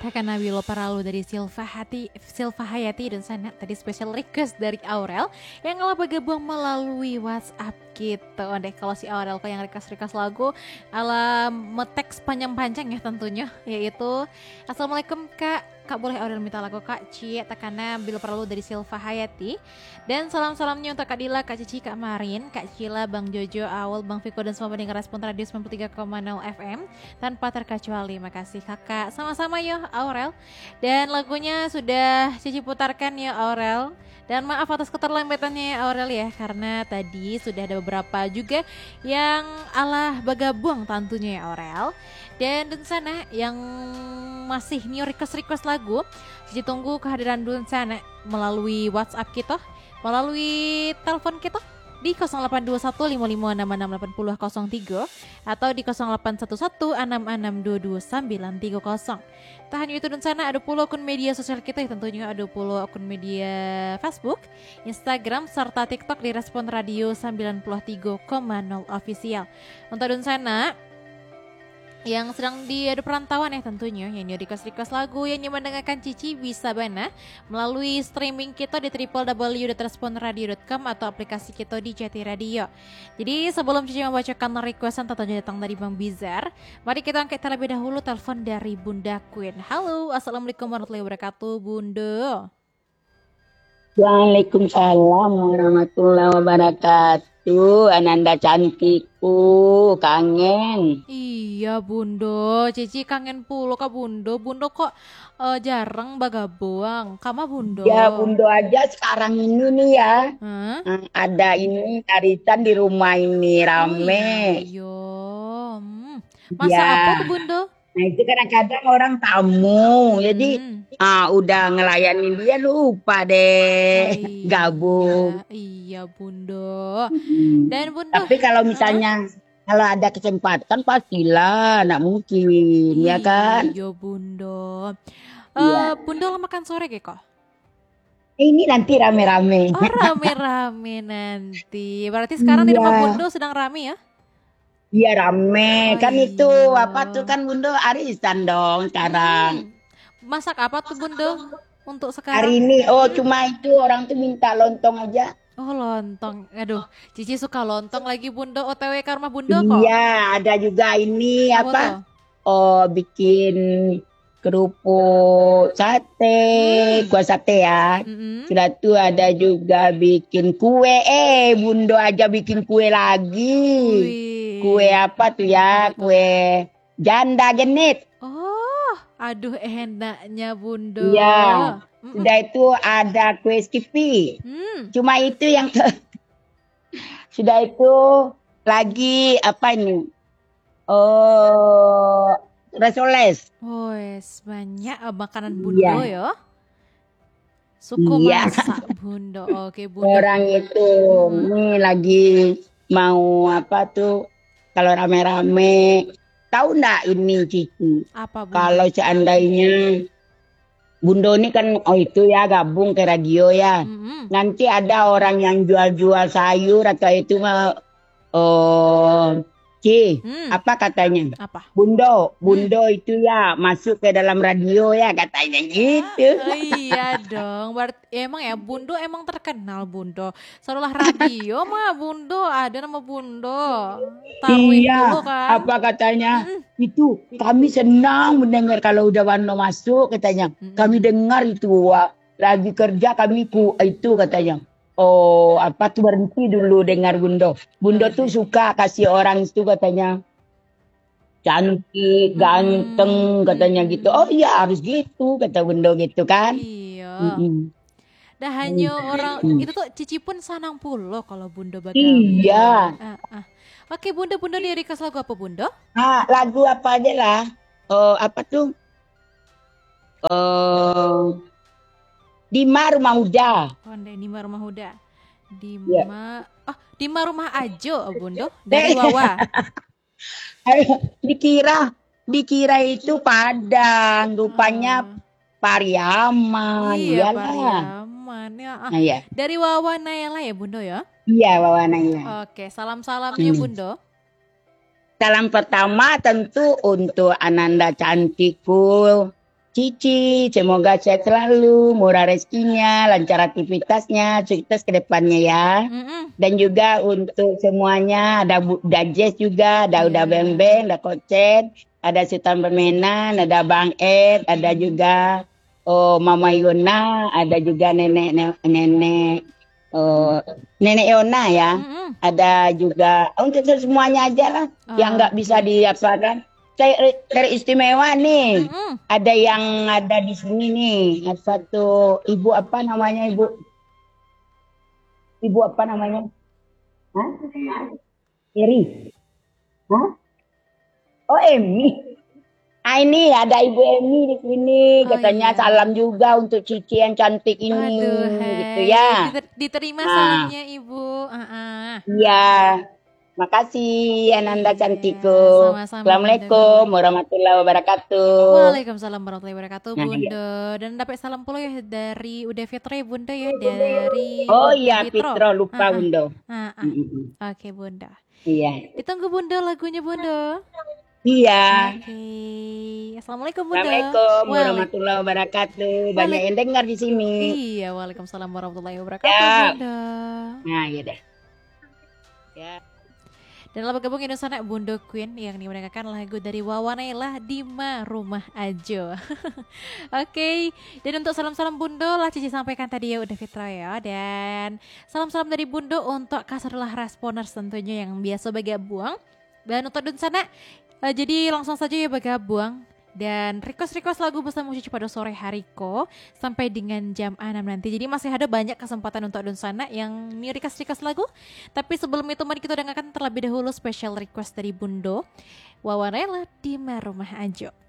Kakak Nabilo Paralu dari Silva Hayati dan sana tadi special request dari Aurel yang ala bergabung melalui WhatsApp gitu deh. Kalau si Aurel kok yang request lagu ala meteks panjang-panjang ya tentunya, yaitu Assalamualaikum Kak boleh Aurel minta lagu Kak Cie Takana Nabilo Paralu dari Silva Hayati. Dan salamnya untuk Kak Dila, Kak Cici, Kak Marin, Kak Cila, Bang Jojo, Awal, Bang Viko dan semua pendengar Respon Radio 93,0 FM tanpa terkecuali. Makasih kakak. Sama-sama ya Aurel. Dan lagunya sudah Cici putarkan ya Aurel. Dan maaf atas keterlambatannya ya Aurel ya, karena tadi sudah ada beberapa juga yang ala bergabung tentunya ya Aurel. Dan sana yang masih new request lagu, Cici tunggu kehadiran sana melalui WhatsApp kita, melalui telepon kita di 082155668003 atau di 081166222930. Tak hanya itu dan sana ada pula akun media sosial kita, tentunya ada pula akun media Facebook, Instagram serta TikTok di Respon Radio 93,0 official. Untuk dan sana yang sedang di ada perantauan ya tentunya, yang request lagu yang mendengarkan Cici bisa bana melalui streaming kita di www.responradio.com atau aplikasi kita di Jati Radio. Jadi sebelum Cici membacakan requestan tentunya datang dari Bang Bizar, mari kita angkat terlebih dahulu telepon dari Bunda Queen. Halo, assalamualaikum warahmatullahi wabarakatuh Bunda. Waalaikumsalam warahmatullahi wabarakatuh. Ananda cantikku, kangen. Iya Bundo, Cici kangen pula Kak Bundo. Bundo kok jarang bagabung. Kamu Bundo? Ya Bundo aja sekarang ini nih ya. Ada ini tarisan di rumah ini rame. Iya. Masa ya. Apa tuh Bundo? Nah itu kadang-kadang orang tamu, jadi udah ngelayanin dia lupa deh gabung. Iya Bundo. Dan Bundo. Tapi kalau misalnya kalau ada kesempatan pastilah, nggak mungkin, ya kan? Iya Bundo. Bundo lo makan sore kok? Ini nanti rame-rame. Oh rame-rame nanti. Berarti sekarang di rumah Bundo sedang rame ya? Iya rame, kan itu apa tuh kan Bundo arisan dong sekarang. Masak apa tuh Bundo untuk sekarang? Hari ini cuma itu orang tuh minta lontong aja. Oh lontong, aduh Cici suka lontong lagi Bundo, OTW ke rumah Bundo kok. Iya ada juga ini apa? Bikin kerupuk sate, kuah sate ya. Sudah tuh ada juga bikin kue, Bundo aja bikin kue lagi. Kue apa tuh ya? Kue janda genit. Oh, aduh enaknya Bundo. Iya. Sudah itu ada kue skippy. Cuma itu yang sudah itu lagi apa ini? Resoles. Banyak makanan Bundo ya. Suku masak Bundo. Oke Bundo. Orang itu nih lagi mau apa tuh? Kalau rame-rame, tahu nggak ini Cici? Apa Bundo? Kalau seandainya Bundo ini kan itu ya gabung ke radio ya. Nanti ada orang yang jual-jual sayur atau itu mah apa katanya? Apa? Bundo itu ya masuk ke dalam radio ya katanya gitu. Iya dong. Berarti emang ya Bundo emang terkenal Bundo. Seolah radio mah Bundo ada nama Bundo. Iya. Dulu, kan? Apa katanya? Itu kami senang mendengar kalau udah Wano masuk katanya. Kami dengar itu lagi kerja kami itu katanya. Apa tuh berhenti dulu dengar Bundo. Bundo tuh suka kasih orang itu katanya cantik, ganteng katanya gitu. Oh iya harus gitu kata Bundo gitu kan. Iya. Dah hanya orang itu tuh Cici pun sanang pulo kalau Bundo bagabung. Iya. Oke Bundo di request lagu apa Bundo? Lagu apa aja lah. Apa tuh? Dima Rumah Huda. Dima Rumah Huda. Dima Rumah Ajo Bundo dari Wawa. Dikira itu Padang, rupanya Pariaman. Iya Pariaman ya. Iya. Dari Wawa Naila ya Bundo ya? Iya Wawa Naila. Oke, salam-salamnya Bundo. Salam pertama tentu untuk Ananda cantikku, Cici. Semoga sehat selalu, murah rezekinya, lancar aktivitasnya, sukses ke depannya ya. Dan juga untuk semuanya, ada Jess juga, ada Uda Beng, ada Kocen, ada Sultan Permenan, ada Bang Ed, ada juga Mama Yona, ada juga nenek Yona ya. Ada juga untuk semuanya aja lah yang nggak bisa diapakan. Saya teristimewa nih. Ada yang ada di sini nih. Ada satu ibu apa namanya ibu? Ibu apa namanya? Hah? Eri. Hah? Oh Emi. Ini ada Ibu Emi di sini. Katanya salam juga untuk Cici yang cantik ini. Gitu ya. Diterima salamnya Ibu. Iya. Makasih Ananda cantikku. Sama-sama, Assalamualaikum warahmatullahi wabarakatuh. Waalaikumsalam warahmatullahi wabarakatuh Bunda. Dan dapat salam pula ya dari Uda Fitro ya Bunda ya, dari Oh iya Fitro lupa Bunda. Oke Bunda. Iya. Ditunggu Bunda lagunya Bunda. Iya. Oke. Assalamualaikum Bunda. Assalamualaikum warahmatullahi wabarakatuh. Banyak yang dengar di sini. Iya, waalaikumsalam warahmatullahi wabarakatuh Bunda. Nah, iya deh. Ya. Dan lagu gabung Indonesia Bunda Queen yang dimenangkan lagu dari Wawa Naila Dima Rumah Ajo. Oke. Dan untuk salam-salam Bunda lah Cici sampaikan tadi ya udah Fitra ya. Dan salam-salam dari Bunda untuk Kasarlah Responers tentunya yang biasa bergabung. Dan untuk Dunsana jadi langsung saja ya bergabung. Dan request lagu bersama Cici pada sore hari sampai dengan jam 6 nanti. Jadi masih ada banyak kesempatan untuk Dunsana yang mau request lagu. Tapi sebelum itu mari kita dengarkan terlebih dahulu special request dari Bundo Wawa Naila Dima Rumah Ajo.